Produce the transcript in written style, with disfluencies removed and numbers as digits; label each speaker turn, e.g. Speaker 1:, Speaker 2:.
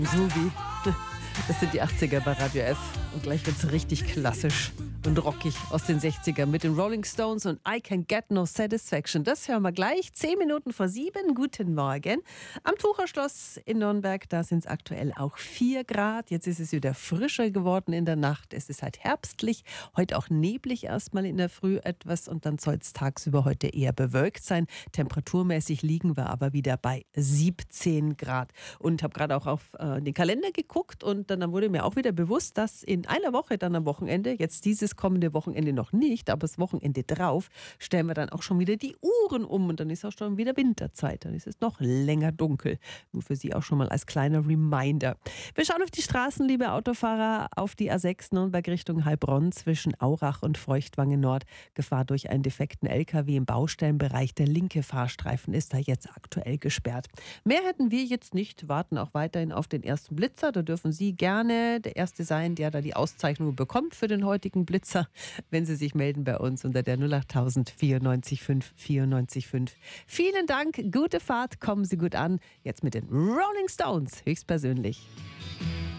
Speaker 1: Suvi. Das sind die 80er bei Radio F. Und gleich wird's richtig klassisch und rockig aus den 60ern mit den Rolling Stones und I Can Get No Satisfaction. Das hören wir gleich. 10 Minuten vor 7. Guten Morgen. Am Tucherschloss in Nürnberg, da sind es aktuell auch 4 Grad. Jetzt ist es wieder frischer geworden in der Nacht. Es ist halt herbstlich. Heute auch neblig erstmal in der Früh etwas und dann soll es tagsüber heute eher bewölkt sein. Temperaturmäßig liegen wir aber wieder bei 17 Grad. Und habe gerade auch auf den Kalender geguckt und dann wurde mir auch wieder bewusst, dass in einer Woche dann am Wochenende, jetzt dieses kommende Wochenende noch nicht, aber das Wochenende drauf, stellen wir dann auch schon wieder die Uhren um und dann ist auch schon wieder Winterzeit. Dann ist es noch länger dunkel. Nur für Sie auch schon mal als kleiner Reminder. Wir schauen auf die Straßen, liebe Autofahrer, auf die A6 Nürnberg Richtung Heilbronn zwischen Aurach und Feuchtwangen Nord. Gefahr durch einen defekten LKW im Baustellenbereich. Der linke Fahrstreifen ist da jetzt aktuell gesperrt. Mehr hätten wir jetzt nicht, warten auch weiterhin auf den ersten Blitzer. Da dürfen Sie gerne der Erste sein, der da die Auszeichnung bekommt für den heutigen Blitzer, wenn Sie sich melden bei uns unter der 08000 94 5 94 5. Vielen Dank, gute Fahrt, kommen Sie gut an. Jetzt mit den Rolling Stones, höchstpersönlich.